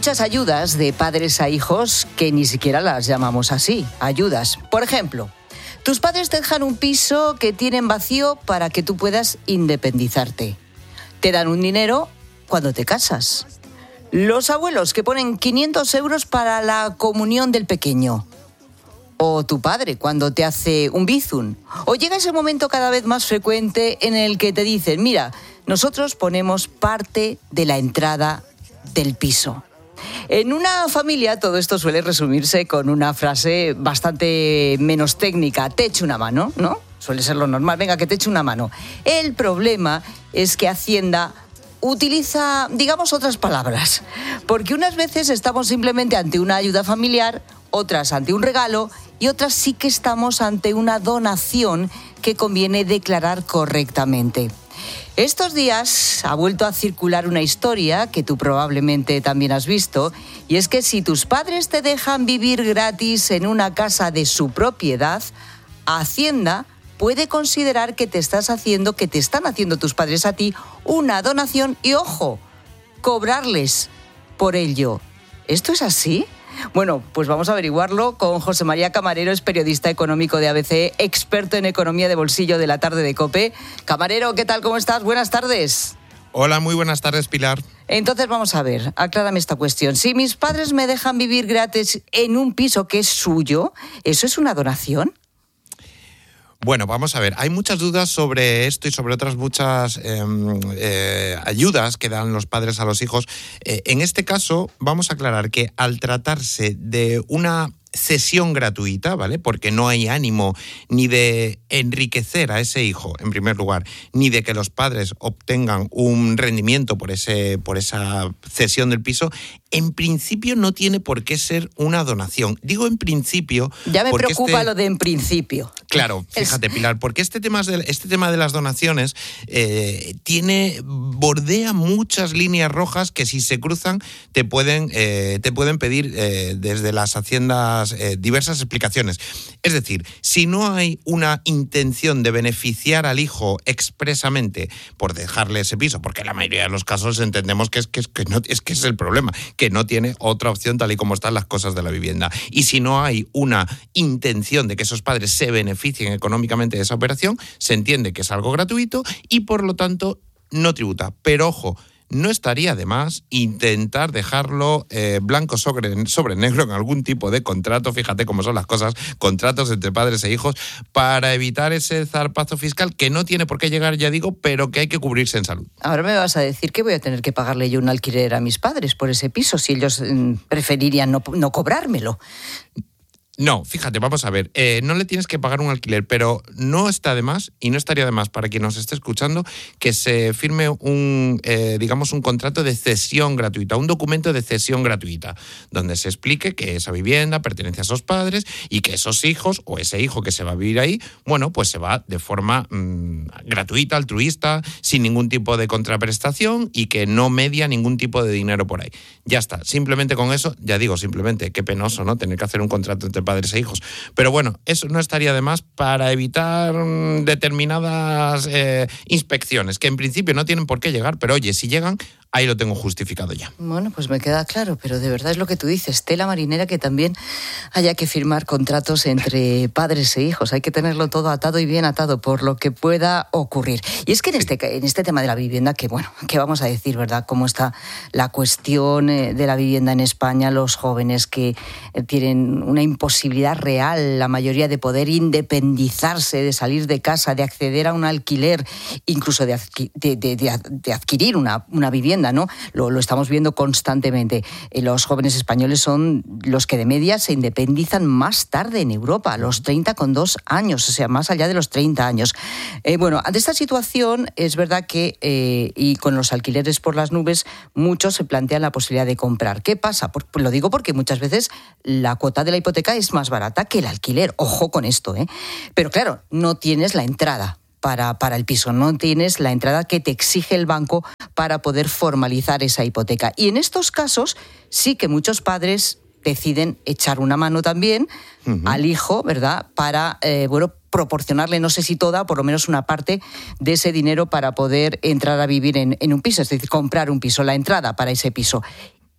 muchas ayudas de padres a hijos que ni siquiera las llamamos así, ayudas. Por ejemplo, tus padres te dejan un piso que tienen vacío para que tú puedas independizarte. Te dan un dinero cuando te casas. Los abuelos que ponen 500 euros para la comunión del pequeño. O tu padre cuando te hace un bizum. O llega ese momento cada vez más frecuente en el que te dicen, mira, nosotros ponemos parte de la entrada del piso. En una familia todo esto suele resumirse con una frase bastante menos técnica, te echo una mano, ¿no? Suele ser lo normal, venga, que te eche una mano. El problema es que Hacienda utiliza, digamos, otras palabras, porque unas veces estamos simplemente ante una ayuda familiar, otras ante un regalo y otras sí que estamos ante una donación que conviene declarar correctamente. Estos días ha vuelto a circular una historia que tú probablemente también has visto, y es que si tus padres te dejan vivir gratis en una casa de su propiedad, Hacienda puede considerar que te están haciendo tus padres a ti una donación y, ojo, cobrarles por ello. ¿Esto es así? Bueno, pues vamos a averiguarlo con José María Camarero, es periodista económico de ABC, experto en economía de bolsillo de la tarde de COPE. Camarero, ¿qué tal? ¿Cómo estás? Buenas tardes. Hola, muy buenas tardes, Pilar. Entonces vamos a ver, aclárame esta cuestión. Si mis padres me dejan vivir gratis en un piso que es suyo, ¿eso es una donación? Bueno, vamos a ver, hay muchas dudas sobre esto y sobre otras muchas ayudas que dan los padres a los hijos. En este caso, vamos a aclarar que al tratarse de una cesión gratuita, ¿vale? Porque no hay ánimo ni de enriquecer a ese hijo, en primer lugar, ni de que los padres obtengan un rendimiento por esa cesión del piso, en principio no tiene por qué ser una donación. Digo en principio... Ya me preocupa lo de en principio. Claro, fíjate, Pilar, porque este tema de las donaciones bordea muchas líneas rojas que si se cruzan te pueden pedir desde las haciendas diversas explicaciones. Es decir, si no hay una intención de beneficiar al hijo expresamente por dejarle ese piso, porque en la mayoría de los casos entendemos que es el problema, que no tiene otra opción tal y como están las cosas de la vivienda. Y si no hay una intención de que esos padres se beneficien económicamente de esa operación, se entiende que es algo gratuito y por lo tanto no tributa. Pero ojo, no estaría de más intentar dejarlo blanco sobre negro en algún tipo de contrato, fíjate cómo son las cosas, contratos entre padres e hijos, para evitar ese zarpazo fiscal que no tiene por qué llegar, ya digo, pero que hay que cubrirse en salud. Ahora me vas a decir que voy a tener que pagarle yo un alquiler a mis padres por ese piso, si ellos preferirían no cobrármelo. No, fíjate, vamos a ver, no le tienes que pagar un alquiler, pero no está de más, y no estaría de más para quien nos esté escuchando, que se firme un contrato de cesión gratuita, un documento de cesión gratuita, donde se explique que esa vivienda pertenece a esos padres y que esos hijos, o ese hijo que se va a vivir ahí, bueno, pues se va de forma gratuita, altruista, sin ningún tipo de contraprestación y que no media ningún tipo de dinero por ahí. Ya está, simplemente con eso, ya digo, simplemente, qué penoso, ¿no?, tener que hacer un contrato entre padres e hijos. Pero bueno, eso no estaría de más para evitar determinadas inspecciones, que en principio no tienen por qué llegar, pero oye, si llegan, ahí lo tengo justificado ya. Bueno, pues me queda claro, pero de verdad es lo que tú dices, tela marinera que también haya que firmar contratos entre padres e hijos. Hay que tenerlo todo atado y bien atado por lo que pueda ocurrir. Y es que en este tema de la vivienda, que bueno, ¿qué vamos a decir, verdad? Cómo está la cuestión de la vivienda en España, los jóvenes que tienen una imposibilidad real, la mayoría, de poder independizarse, de salir de casa, de acceder a un alquiler, incluso de adquirir una vivienda, ¿no? Lo estamos viendo constantemente. Los jóvenes españoles son los que de media se independizan más tarde en Europa, a los 30,2 años, o sea, más allá de los 30 años. Bueno, ante esta situación es verdad que, y con los alquileres por las nubes, muchos se plantean la posibilidad de comprar. ¿Qué pasa? Lo digo porque muchas veces la cuota de la hipoteca es más barata que el alquiler. Ojo con esto, ¿eh? Pero claro, no tienes la entrada para el piso, no tienes la entrada que te exige el banco para poder formalizar esa hipoteca. Y en estos casos sí que muchos padres deciden echar una mano también al hijo, ¿verdad?, para, proporcionarle, no sé si toda, por lo menos una parte de ese dinero para poder entrar a vivir en un piso, es decir, comprar un piso, la entrada para ese piso.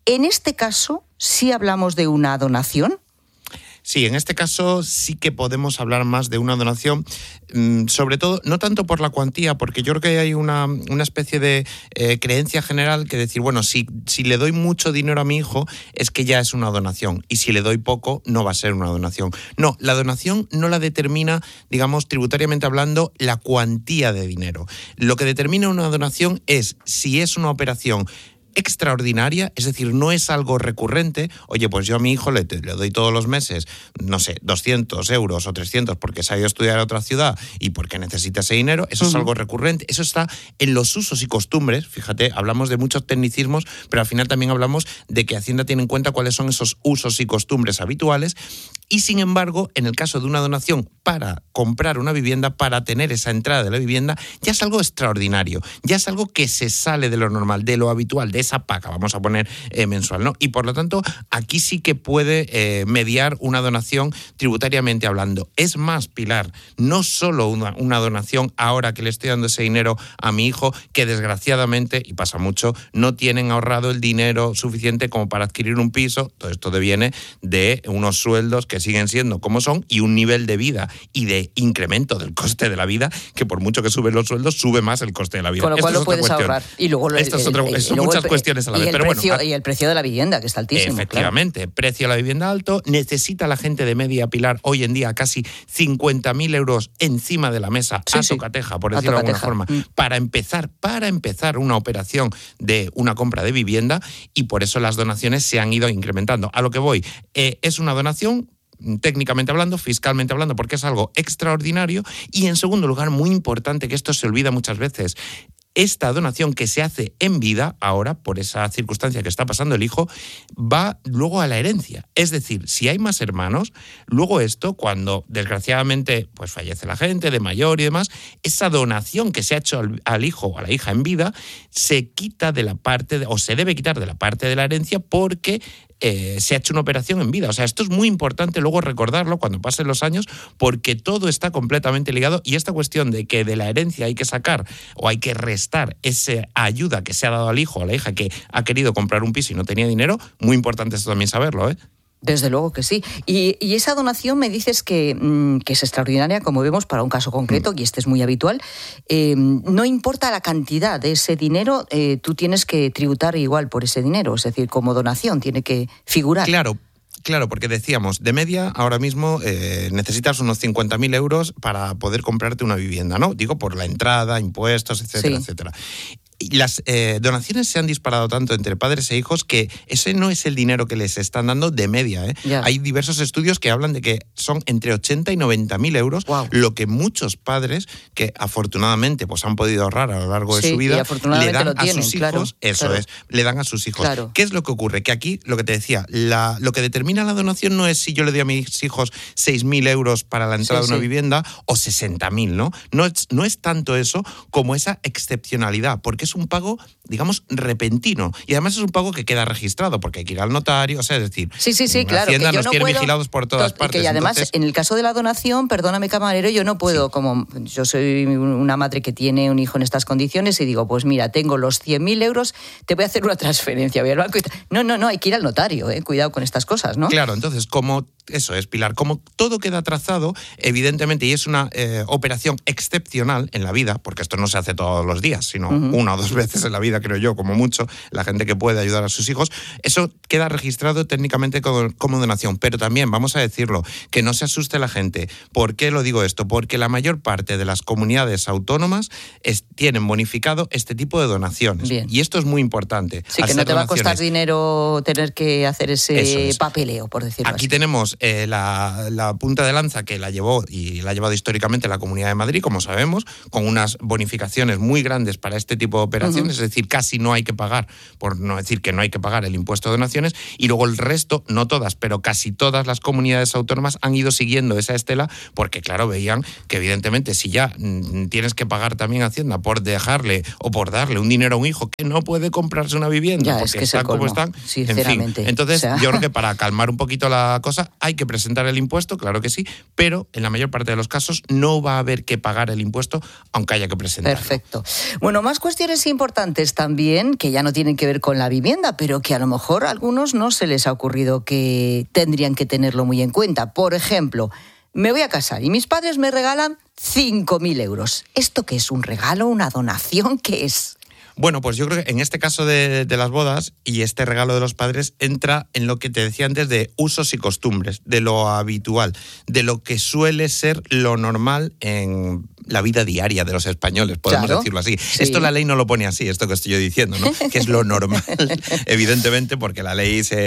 En este caso, ¿sí hablamos de una donación? Sí, en este caso sí que podemos hablar más de una donación, sobre todo, no tanto por la cuantía, porque yo creo que hay una especie de creencia general que decir, bueno, si le doy mucho dinero a mi hijo, es que ya es una donación, y si le doy poco, no va a ser una donación. No, la donación no la determina, digamos, tributariamente hablando, la cuantía de dinero. Lo que determina una donación es si es una operación extraordinaria, es decir, no es algo recurrente. Oye, pues yo a mi hijo le doy todos los meses, no sé, 200 euros o 300 porque se ha ido a estudiar a otra ciudad y porque necesita ese dinero. Eso es algo recurrente. Eso está en los usos y costumbres. Fíjate, hablamos de muchos tecnicismos, pero al final también hablamos de que Hacienda tiene en cuenta cuáles son esos usos y costumbres habituales. Y sin embargo, en el caso de una donación para comprar una vivienda, para tener esa entrada de la vivienda, ya es algo extraordinario, ya es algo que se sale de lo normal, de lo habitual, de esa paga, vamos a poner mensual, ¿no? Y por lo tanto, aquí sí que puede mediar una donación tributariamente hablando. Es más, Pilar, no solo una donación ahora que le estoy dando ese dinero a mi hijo, que desgraciadamente, y pasa mucho, no tienen ahorrado el dinero suficiente como para adquirir un piso. Todo esto deviene de unos sueldos que siguen siendo como son y un nivel de vida y de incremento del coste de la vida que por mucho que suben los sueldos, sube más el coste de la vida. Con lo cual lo puedes ahorrar. Y luego son muchas cuestiones a la vez. Y el precio de la vivienda, que está altísimo. Efectivamente, claro. Precio de la vivienda alto. Necesita la gente de media, Pilar, hoy en día casi 50.000 euros encima de la mesa, tocateja, por decirlo de alguna forma, para empezar una operación de una compra de vivienda, y por eso las donaciones se han ido incrementando. A lo que voy, es una donación técnicamente hablando, fiscalmente hablando, porque es algo extraordinario. Y en segundo lugar, muy importante, que esto se olvida muchas veces, esta donación que se hace en vida, ahora, por esa circunstancia que está pasando el hijo, va luego a la herencia. Es decir, si hay más hermanos, luego esto, cuando desgraciadamente pues fallece la gente de mayor y demás, esa donación que se ha hecho al hijo o a la hija en vida, se quita de la parte, o se debe quitar de la parte de la herencia, porque se ha hecho una operación en vida. O sea, esto es muy importante luego recordarlo cuando pasen los años, porque todo está completamente ligado, y esta cuestión de que de la herencia hay que sacar o hay que restar esa ayuda que se ha dado al hijo o a la hija que ha querido comprar un piso y no tenía dinero, muy importante esto también saberlo, ¿eh? Desde luego que sí. Y esa donación me dices que es extraordinaria, como vemos, para un caso concreto, y este es muy habitual. No importa la cantidad de ese dinero, tú tienes que tributar igual por ese dinero, es decir, como donación, tiene que figurar. Claro, porque decíamos, de media, ahora mismo necesitas unos 50.000 euros para poder comprarte una vivienda, ¿no? Digo, por la entrada, impuestos, etcétera, etcétera. Y las donaciones se han disparado tanto entre padres e hijos que ese no es el dinero que les están dando de media, ¿eh? Hay diversos estudios que hablan de que son entre 80 y 90.000 euros, lo que muchos padres, que afortunadamente pues han podido ahorrar a lo largo de su vida, le dan a sus hijos. Le dan a sus hijos. Claro. ¿Qué es lo que ocurre? Que aquí, lo que te decía, lo que determina la donación no es si yo le doy a mis hijos 6.000 euros para la entrada de una vivienda o 60.000, ¿no? No es tanto eso como esa excepcionalidad, porque es un pago, digamos, repentino. Y además es un pago que queda registrado, porque hay que ir al notario, o sea, es decir, claro, Hacienda nos tiene vigilados por todas partes. Y además, entonces, en el caso de la donación, perdóname, camarero, yo no puedo, como yo soy una madre que tiene un hijo en estas condiciones, y digo, pues mira, tengo los 100.000 euros, te voy a hacer una transferencia, voy al banco y No, hay que ir al notario, cuidado con estas cosas, ¿no? Claro, entonces, como eso es, Pilar, como todo queda trazado, evidentemente, y es una operación excepcional en la vida, porque esto no se hace todos los días, sino una o dos veces en la vida, creo yo, como mucho, la gente que puede ayudar a sus hijos, eso queda registrado técnicamente como donación. Pero también, vamos a decirlo, que no se asuste la gente. ¿Por qué lo digo esto? Porque la mayor parte de las comunidades autónomas tienen bonificado este tipo de donaciones. Bien. Y esto es muy importante. Sí, que no te va a costar dinero tener que hacer ese papeleo, por decirlo así. Aquí tenemos la punta de lanza que la llevó y la ha llevado históricamente la Comunidad de Madrid, como sabemos, con unas bonificaciones muy grandes para este tipo de operaciones, es decir, casi no hay que pagar, por no decir que no hay que pagar el impuesto de donaciones, y luego el resto, no todas, pero casi todas las comunidades autónomas han ido siguiendo esa estela, porque claro, veían que evidentemente si ya tienes que pagar también a Hacienda por dejarle o por darle un dinero a un hijo que no puede comprarse una vivienda, porque están como están, sinceramente. En fin, entonces yo creo que para calmar un poquito la cosa hay que presentar el impuesto, claro que sí, pero en la mayor parte de los casos no va a haber que pagar el impuesto, aunque haya que presentarlo. Perfecto. Bueno, más cuestiones cuestiones importantes también, que ya no tienen que ver con la vivienda, pero que a lo mejor a algunos no se les ha ocurrido que tendrían que tenerlo muy en cuenta. Por ejemplo, me voy a casar y mis padres me regalan 5.000 euros. ¿Esto qué es? ¿Un regalo? ¿Una donación? ¿Qué es? Bueno, pues yo creo que en este caso de las bodas y este regalo de los padres entra en lo que te decía antes de usos y costumbres, de lo habitual, de lo que suele ser lo normal en la vida diaria de los españoles, podemos decirlo así. Sí. Esto la ley no lo pone así, esto que estoy yo diciendo, ¿no? Que es lo normal, evidentemente, porque la ley es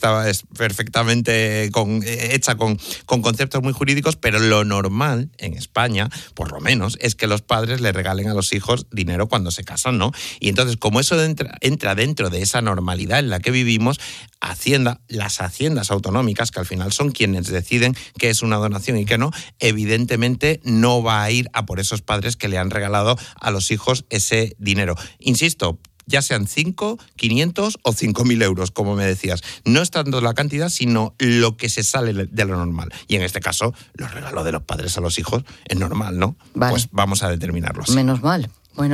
perfectamente hecha con conceptos muy jurídicos, pero lo normal en España, por lo menos, es que los padres le regalen a los hijos dinero cuando se casan, ¿no? Y entonces, como eso entra dentro de esa normalidad en la que vivimos, las haciendas autonómicas, que al final son quienes deciden qué es una donación y qué no, evidentemente no va a ir a por esos padres que le han regalado a los hijos ese dinero. Insisto, ya sean 5, 500 o 5.000 euros, como me decías. No es tanto la cantidad, sino lo que se sale de lo normal. Y en este caso, los regalos de los padres a los hijos es normal, ¿no? Vale. Pues vamos a determinarlo así. Menos mal,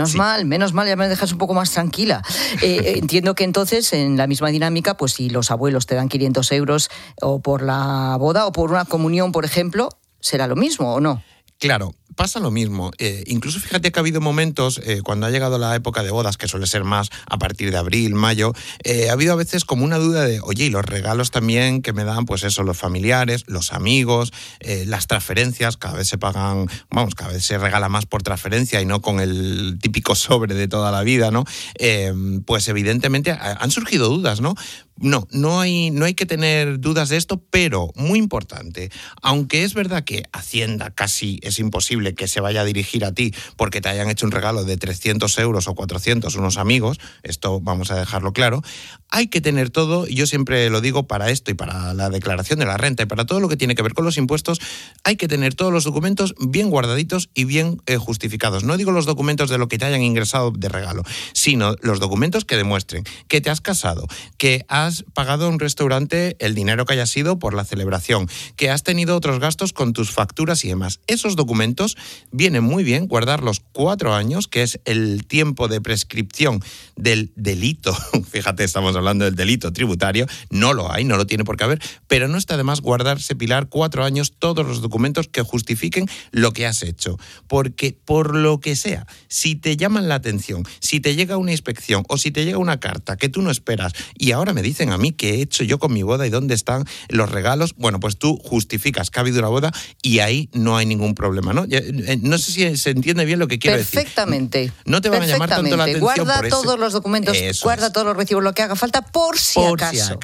ya me dejas un poco más tranquila. Entiendo que entonces, en la misma dinámica, pues si los abuelos te dan 500 euros o por la boda o por una comunión, por ejemplo, ¿será lo mismo o no? Claro, pasa lo mismo. Incluso fíjate que ha habido momentos, cuando ha llegado la época de bodas, que suele ser más a partir de abril, mayo, ha habido a veces como una duda de, oye, ¿y los regalos también que me dan, pues eso, los familiares, los amigos, las transferencias? Cada vez se pagan, cada vez se regala más por transferencia y no con el típico sobre de toda la vida, ¿no? Pues evidentemente han surgido dudas, ¿no? No hay que tener dudas de esto, pero muy importante, aunque es verdad que Hacienda casi es imposible que se vaya a dirigir a ti porque te hayan hecho un regalo de 300 euros o 400 unos amigos, esto vamos a dejarlo claro, hay que tener todo, y yo siempre lo digo para esto y para la declaración de la renta y para todo lo que tiene que ver con los impuestos, hay que tener todos los documentos bien guardaditos y bien justificados. No digo los documentos de lo que te hayan ingresado de regalo, sino los documentos que demuestren que te has casado, que has pagado a un restaurante el dinero que haya sido por la celebración, que has tenido otros gastos con tus facturas y demás. Esos documentos vienen muy bien guardarlos 4 años, que es el tiempo de prescripción del delito. Fíjate, estamos hablando del delito tributario. No lo hay, no lo tiene por qué haber, pero no está de más guardarse, Pilar, 4 años todos los documentos que justifiquen lo que has hecho. Porque por lo que sea, si te llaman la atención, si te llega una inspección o si te llega una carta que tú no esperas y ahora me dicen a mí qué he hecho yo con mi boda y dónde están los regalos, bueno, pues tú justificas que ha habido una boda y ahí no hay ningún problema, ¿no? No sé si se entiende bien lo que quiero decir. Perfectamente. No te van a llamar tanto la atención. Guarda todos los documentos, guarda todos los recibos, lo que haga falta, por si acaso.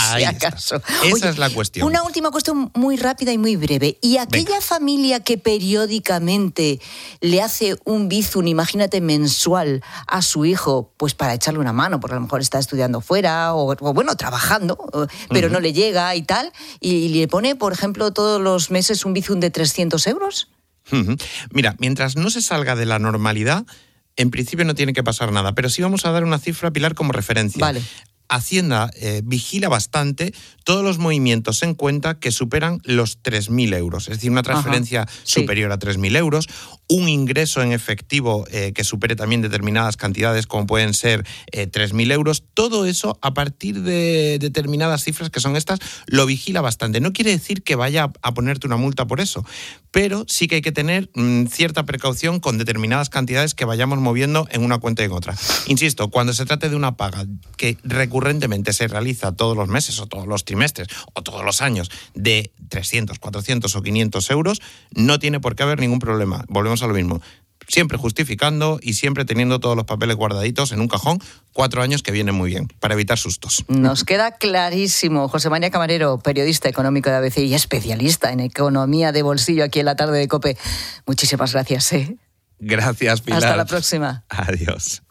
Esa es la cuestión. Una última cuestión muy rápida y muy breve. ¿Y aquella familia que periódicamente le hace un bizum, imagínate, mensual a su hijo, pues para echarle una mano, porque a lo mejor está estudiando fuera o bueno, trabajando, pero no le llega y tal, y le pone, por ejemplo, todos los meses un bizum de 300 euros? Mira, mientras no se salga de la normalidad, en principio no tiene que pasar nada, pero sí vamos a dar una cifra, Pilar, como referencia. Vale. Hacienda vigila bastante todos los movimientos en cuenta que superan los 3.000 euros, es decir, una transferencia superior a 3.000 euros, un ingreso en efectivo que supere también determinadas cantidades como pueden ser 3.000 euros, todo eso a partir de determinadas cifras que son estas, lo vigila bastante. No quiere decir que vaya a ponerte una multa por eso, pero sí que hay que tener cierta precaución con determinadas cantidades que vayamos moviendo en una cuenta y en otra. Insisto, cuando se trate de una paga que recurrentemente se realiza todos los meses o todos los trimestres o todos los años de 300, 400 o 500 euros, no tiene por qué haber ningún problema. Volvemos a lo mismo. Siempre justificando y siempre teniendo todos los papeles guardaditos en un cajón, 4 años que vienen muy bien, para evitar sustos. Nos queda clarísimo. José María Camarero, periodista económico de ABC y especialista en economía de bolsillo aquí en la tarde de COPE. Muchísimas gracias. Gracias, Pilar. Hasta la próxima. Adiós.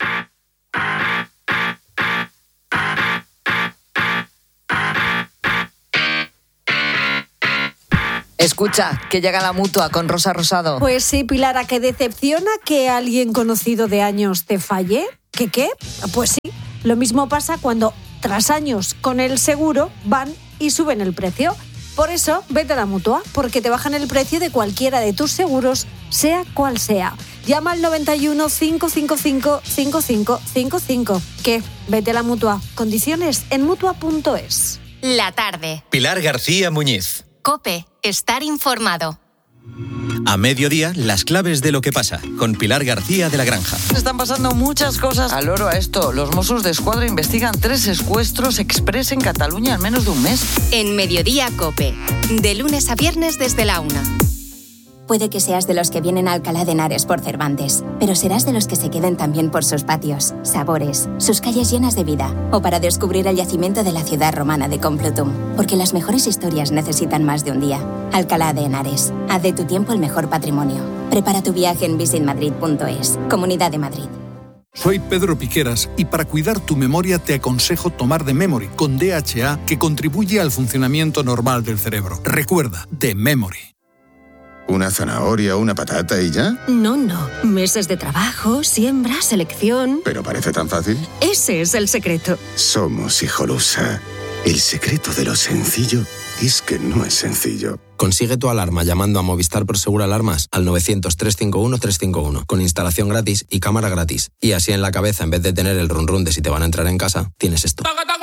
Escucha, que llega la Mutua con Rosa Rosado. Pues sí, Pilar, ¿a qué decepciona que alguien conocido de años te falle? ¿Qué? Pues sí, lo mismo pasa cuando tras años con el seguro van y suben el precio. Por eso, vete a la Mutua, porque te bajan el precio de cualquiera de tus seguros, sea cual sea. Llama al 91 555 5555. ¿Qué? Vete a la Mutua. Condiciones en Mutua.es. La tarde. Pilar García Muñiz. COPE. Estar informado. A mediodía, las claves de lo que pasa, con Pilar García de la Granja. Están pasando muchas cosas. Al oro a esto, los Mossos de Escuadra investigan 3 secuestros express en Cataluña en menos de un mes. En Mediodía COPE. De lunes a viernes desde la 1. Puede que seas de los que vienen a Alcalá de Henares por Cervantes, pero serás de los que se queden también por sus patios, sabores, sus calles llenas de vida, o para descubrir el yacimiento de la ciudad romana de Complutum. Porque las mejores historias necesitan más de un día. Alcalá de Henares. Haz de tu tiempo el mejor patrimonio. Prepara tu viaje en visitmadrid.es. Comunidad de Madrid. Soy Pedro Piqueras y para cuidar tu memoria te aconsejo tomar The Memory con DHA, que contribuye al funcionamiento normal del cerebro. Recuerda, The Memory. ¿Una zanahoria, una patata y ya? No. Meses de trabajo, siembra, selección... ¿Pero parece tan fácil? Ese es el secreto. Somos Hijolusa. El secreto de lo sencillo es que no es sencillo. Consigue tu alarma llamando a Movistar Prosegur Alarmas al 900-351-351 con instalación gratis y cámara gratis. Y así en la cabeza, en vez de tener el run run de si te van a entrar en casa, tienes esto.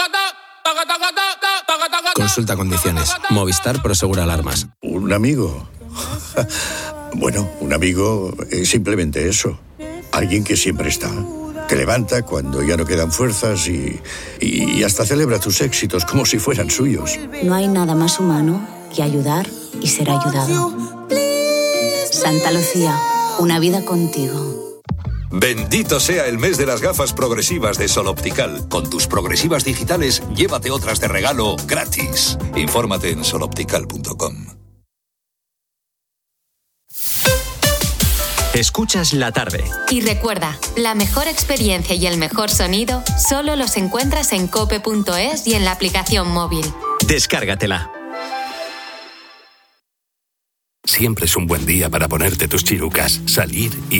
Consulta condiciones. Movistar Prosegur Alarmas. ¿Un amigo? Bueno, un amigo es simplemente eso. Alguien que siempre está. Te levanta cuando ya no quedan fuerzas y hasta celebra tus éxitos como si fueran suyos. No hay nada más humano que ayudar y ser ayudado. Santa Lucía, una vida contigo. Bendito sea el mes de las gafas progresivas de Sol Optical. Con tus progresivas digitales, llévate otras de regalo gratis. Infórmate en soloptical.com. Escuchas La Tarde. Y recuerda, la mejor experiencia y el mejor sonido solo los encuentras en cope.es y en la aplicación móvil. Descárgatela. Siempre es un buen día para ponerte tus chirucas, salir y...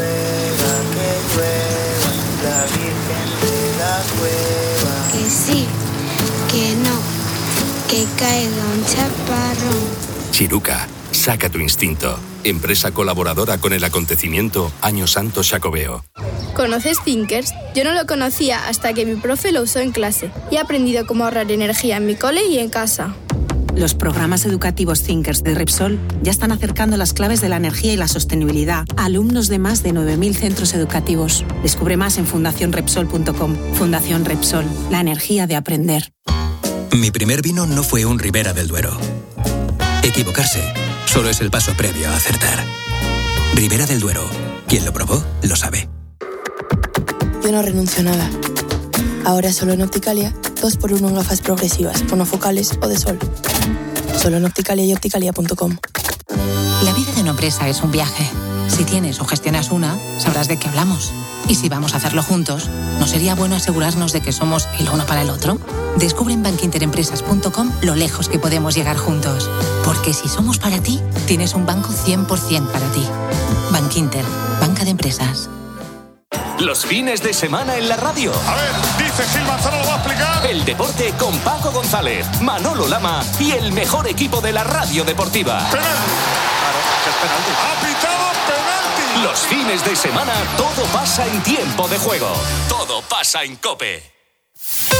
Que sí, que no, que caiga un chaparrón. Chiruca, saca tu instinto. Empresa colaboradora con el acontecimiento Año Santo Xacobeo. ¿Conoces Thinkers? Yo no lo conocía hasta que mi profe lo usó en clase y he aprendido cómo ahorrar energía en mi cole y en casa. Los programas educativos Thinkers de Repsol ya están acercando las claves de la energía y la sostenibilidad a alumnos de más de 9.000 centros educativos. Descubre más en fundacionrepsol.com. Fundación Repsol, la energía de aprender. Mi primer vino no fue un Ribera del Duero. Equivocarse solo es el paso previo a acertar. Ribera del Duero. Quien lo probó, lo sabe. Yo no renuncio a nada. Ahora solo en Opticalia, 2x1 en gafas progresivas, monofocales o de sol. Solo en Opticalia y opticalia.com. La vida de una empresa es un viaje. Si tienes o gestionas una, sabrás de qué hablamos. Y si vamos a hacerlo juntos, ¿no sería bueno asegurarnos de que somos el uno para el otro? Descubre en bankinterempresas.com lo lejos que podemos llegar juntos. Porque si somos para ti, tienes un banco 100% para ti. Bankinter, banca de empresas. Los fines de semana en la radio. A ver, dice Gil Manzano, lo va a explicar. El deporte con Paco González, Manolo Lama y el mejor equipo de la radio deportiva. Penalti. Claro, que es penalti. Ha pitado penalti. Los fines de semana todo pasa en tiempo de juego. Todo pasa en COPE.